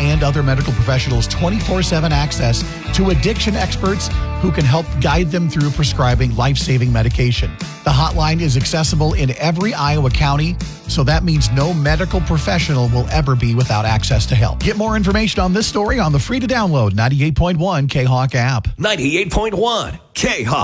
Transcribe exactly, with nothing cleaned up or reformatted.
and other medical professionals twenty-four seven access to addiction experts who can help guide them through prescribing life-saving medication. The hotline is accessible in every Iowa county, so that means no medical professional will ever be without access to help. Get more information on this story on the free-to-download ninety-eight point one K Hawk app. ninety-eight point one K Hawk.